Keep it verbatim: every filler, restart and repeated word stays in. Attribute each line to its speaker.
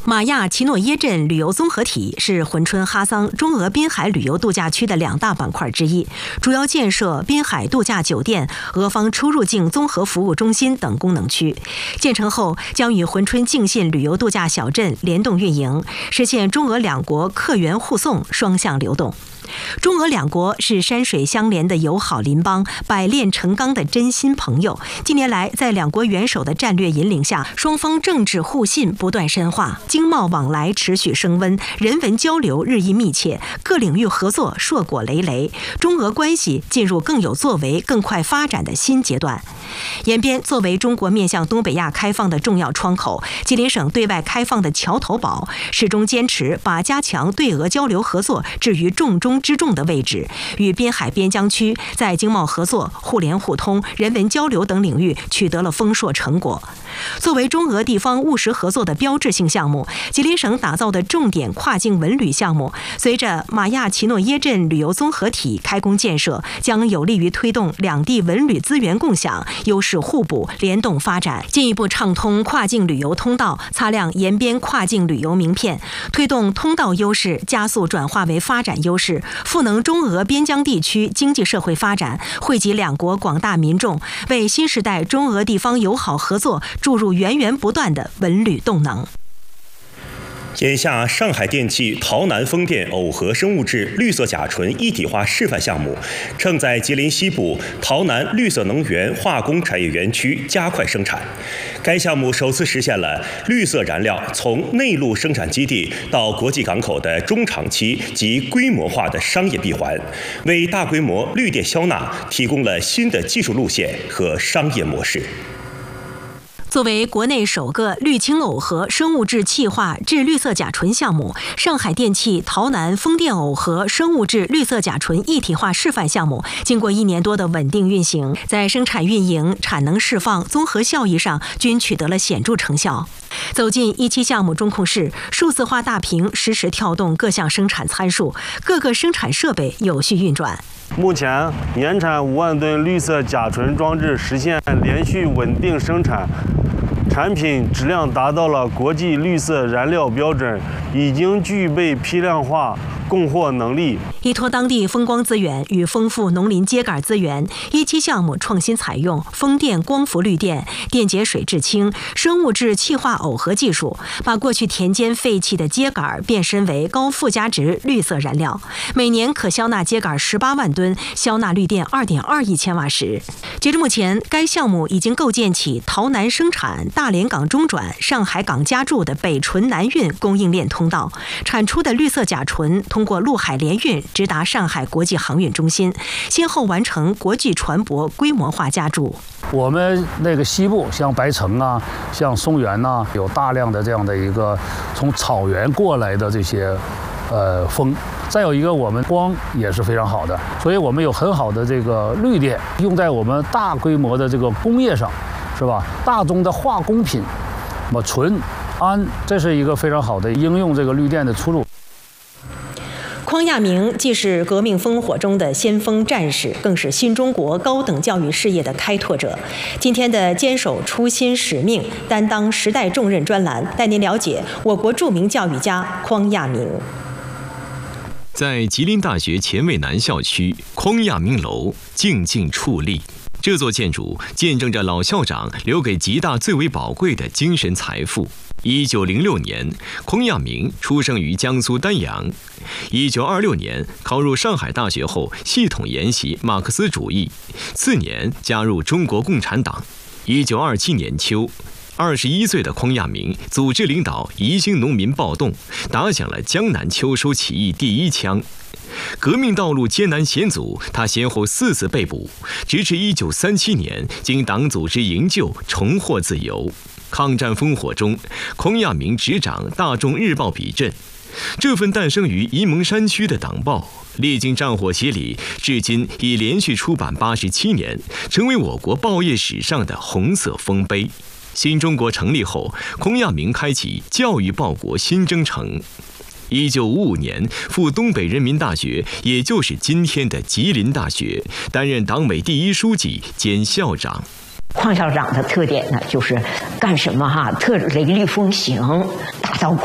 Speaker 1: 玛亚奇诺耶镇旅游综合体是珲春哈桑中俄滨海旅游度假区的两大板块之一，主要建设滨海度假酒店、俄方出入境综合服务中心等功能区。建成后将与珲春敬信旅游度假小镇联动运营，实现中俄两国客源互送、双向流动。中俄两国是山水相连的友好邻邦，百炼成钢的真心朋友。近年来，在两国元首的战略引领下，双方政治互信不断深化，经贸往来持续升温，人文交流日益密切，各领域合作硕果累累。中俄关系进入更有作为、更快发展的新阶段。延边作为中国面向东北亚开放的重要窗口，吉林省对外开放的桥头堡，始终坚持把加强对俄交流合作置于重中之重的位置，与滨海边疆区在经贸合作、互联互通、人文交流等领域取得了丰硕成果。作为中俄地方务实合作的标志性项目，吉林省打造的重点跨境文旅项目，随着玛亚奇诺耶镇旅游综合体开工建设，将有利于推动两地文旅资源共享、优势互补、联动发展，进一步畅通跨境旅游通道，擦亮延边跨境旅游名片，推动通道优势加速转化为发展优势，赋能中俄边疆地区经济社会发展，惠及两国广大民众，为新时代中俄地方友好合作注入源源不断的文旅动能。
Speaker 2: 眼下，上海电气陶南风电耦合生物质绿色甲醇一体化示范项目正在吉林西部陶南绿色能源化工产业园区加快生产。该项目首次实现了绿色燃料从内陆生产基地到国际港口的中长期及规模化的商业闭环，为大规模绿电消纳提供了新的技术路线和商业模式。
Speaker 1: 作为国内首个绿氢耦合生物质气化至绿色甲醇项目，上海电气陶南风电耦合生物质绿色甲醇一体化示范项目，经过一年多的稳定运行，在生产运营、产能释放、综合效益上均取得了显著成效。走进一期项目中控室，数字化大屏实时调动各项生产参数，各个生产设备有序运转。
Speaker 3: 目前，年产五万吨绿色甲醇装置实现连续稳定生产，产品质量达到了国际绿色燃料标准，已经具备批量化供货能力。
Speaker 1: 依托当地风光资源与丰富农林秸秆资源，一期项目创新采用风电光伏绿电、电解水制氢、生物质气化耦合技术，把过去田间废弃的秸秆变身为高附加值绿色燃料，每年可消纳秸秆十八万吨，消纳绿电二点二亿千瓦时。截至目前，该项目已经构建起陶南生产、大连港中转、上海港加注的北醇南运供应链通道，产出的绿色甲醇通过陆海联运直达上海国际航运中心，先后完成国际船舶规模化加注。
Speaker 4: 我们那个西部，像白城啊，像松原呐、啊，有大量的这样的一个从草原过来的这些呃风。再有一个，我们光也是非常好的，所以我们有很好的这个绿电用在我们大规模的这个工业上，是吧？大宗的化工品，什么醇、氨，这是一个非常好的应用这个绿电的出路。
Speaker 1: 匡亚明既是革命烽火中的先锋战士，更是新中国高等教育事业的开拓者。今天的坚守初心使命、担当时代重任专栏，带您了解我国著名教育家匡亚明。
Speaker 5: 在吉林大学前卫南校区，匡亚明楼静静矗立。这座建筑见证着老校长留给吉大最为宝贵的精神财富。一九零六年，匡亚明出生于江苏丹阳。一九二六年考入上海大学后，系统研习马克思主义。次年加入中国共产党。一九二七年秋，二十一岁的匡亚明组织领导宜兴农民暴动，打响了江南秋收起义第一枪。革命道路艰难险阻，他先后四次被捕，直至一九三七年经党组织营救重获自由。抗战烽火中，匡亚明执掌《大众日报》笔阵。这份诞生于沂蒙山区的党报，历经战火洗礼，至今已连续出版八十七年，成为我国报业史上的红色丰碑。新中国成立后，匡亚明开启教育报国新征程。一九五五年赴东北人民大学，也就是今天的吉林大学，担任党委第一书记兼校长。
Speaker 6: 匡校长的特点呢，就是干什么哈，特雷厉风行，打造